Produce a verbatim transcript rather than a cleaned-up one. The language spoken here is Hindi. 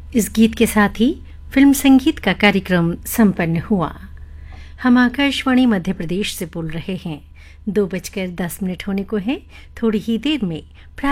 इस गीत के साथ ही फिल्म संगीत का कार्यक्रम संपन्न हुआ। हम आकाशवाणी मध्य प्रदेश से बोल रहे हैं। दो बजकर दस मिनट होने को है। थोड़ी ही देर में